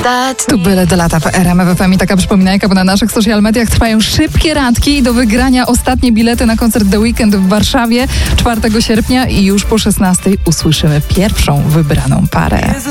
Tu byle do lata w RMF FM i taka przypominajka, bo na naszych social mediach trwają szybkie randki i do wygrania ostatnie bilety na koncert The Weeknd w Warszawie 4 sierpnia i już po 16 usłyszymy pierwszą wybraną parę.